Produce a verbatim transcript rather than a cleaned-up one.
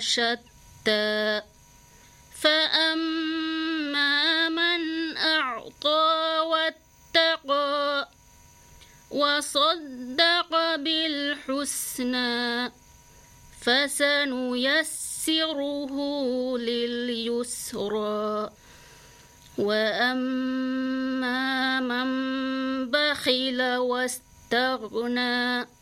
شتى فأما من أعطى واتقى وصدق بالحسنى فسنيسره لليسرى وأما من بخل واستغنى